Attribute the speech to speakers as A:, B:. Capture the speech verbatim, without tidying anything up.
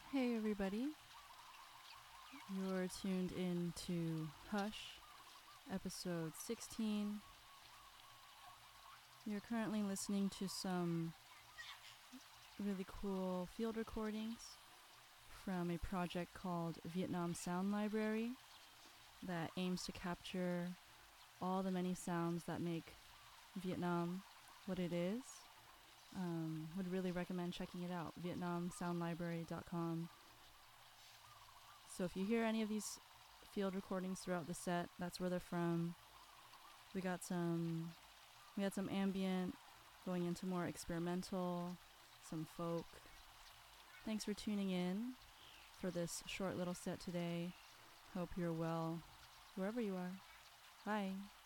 A: Hey everybody, you're tuned in to Hush, episode sixteen. You're currently listening to some really cool field recordings from a project called Vietnam Sound Library that aims to capture all the many sounds that make Vietnam what it is. Um, would really recommend checking it out, vietnam sound library dot com. So if you hear any of these field recordings throughout the set, that's where they're from. We got some, we had some ambient going into more experimental, some folk. Thanks for tuning in for this short little set today. Hope you're well wherever you are. Bye.